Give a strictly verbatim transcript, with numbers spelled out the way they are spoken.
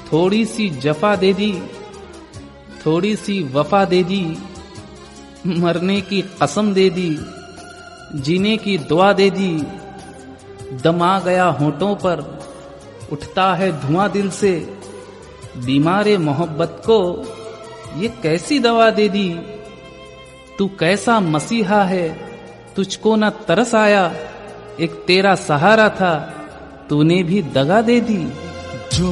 थोड़ी सी जफा दे दी, थोड़ी सी वफा दे दी, मरने की कसम दे दी, जीने की दुआ दे दी। दम आ गया होंठों पर, उठता है धुआं दिल से, बीमारे मोहब्बत को ये कैसी दवा दे दी। तू कैसा मसीहा है, तुझको न तरस आया, एक तेरा सहारा था, तूने भी दगा दे दी।